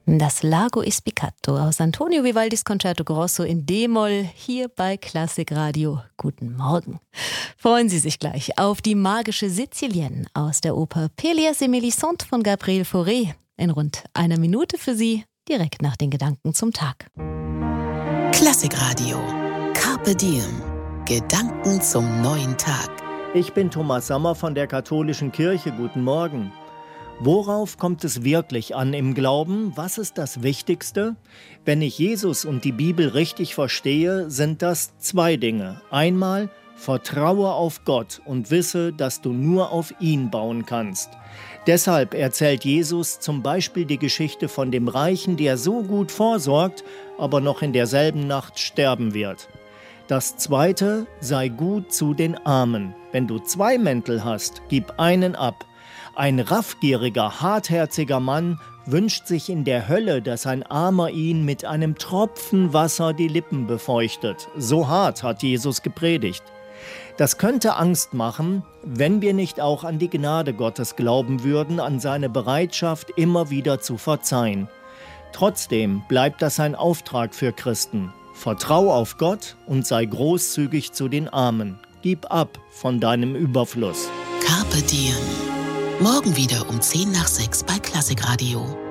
Das Lago Ispicato aus Antonio Vivaldis Concerto Grosso in D-Moll hier bei Klassik Radio. Guten Morgen. Freuen Sie sich gleich auf die magische Sizilienne aus der Oper Pelléas et Mélisande von Gabriel Fauré. In rund einer Minute für Sie, direkt nach den Gedanken zum Tag. Klassik Radio. Carpe Diem. Gedanken zum neuen Tag. Ich bin Thomas Sommer von der Katholischen Kirche. Guten Morgen. Worauf kommt es wirklich an im Glauben? Was ist das Wichtigste? Wenn ich Jesus und die Bibel richtig verstehe, sind das zwei Dinge. Einmal, vertraue auf Gott und wisse, dass du nur auf ihn bauen kannst. Deshalb erzählt Jesus zum Beispiel die Geschichte von dem Reichen, der so gut vorsorgt, aber noch in derselben Nacht sterben wird. Das Zweite, sei gut zu den Armen. Wenn du 2 Mäntel hast, gib einen ab. Ein raffgieriger, hartherziger Mann wünscht sich in der Hölle, dass ein Armer ihn mit einem Tropfen Wasser die Lippen befeuchtet. So hart hat Jesus gepredigt. Das könnte Angst machen, wenn wir nicht auch an die Gnade Gottes glauben würden, an seine Bereitschaft, immer wieder zu verzeihen. Trotzdem bleibt das ein Auftrag für Christen. Vertrau auf Gott und sei großzügig zu den Armen. Gib ab von deinem Überfluss. Carpe Diem. Morgen wieder um 5:10 bei Klassik Radio.